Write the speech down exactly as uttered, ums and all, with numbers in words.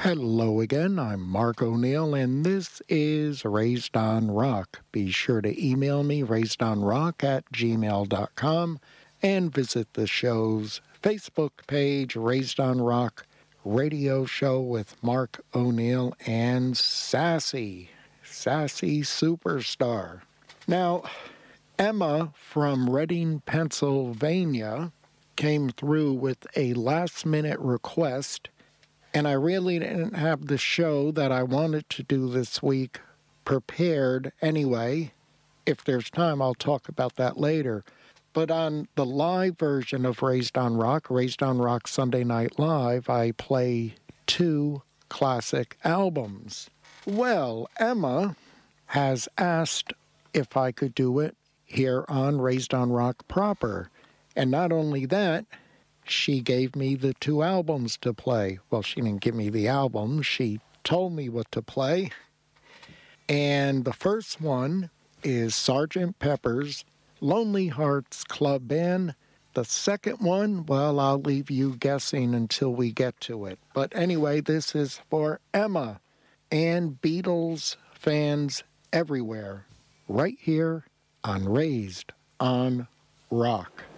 Hello again, I'm Mark O'Neill, and this is Raised on Rock. Be sure to email me, raisedonrock at gmail dot com, and visit the show's Facebook page, Raised on Rock Radio Show with Mark O'Neill and Sassy, Sassy Superstar. Now, Emma from Reading, Pennsylvania, came through with a last-minute request, and I really didn't have the show that I wanted to do this week prepared anyway. If there's time, I'll talk about that later. But on the live version of Raised on Rock, Raised on Rock Sunday Night Live, I play two classic albums. Well, Emma has asked if I could do it here on Raised on Rock proper. And not only that, she gave me the two albums to play. Well, she didn't give me the albums. She told me what to play. And the first one is Sergeant Pepper's Lonely Hearts Club Band. The second one, well, I'll leave you guessing until we get to it. But anyway, this is for Emma and Beatles fans everywhere, right here on Raised on Rock.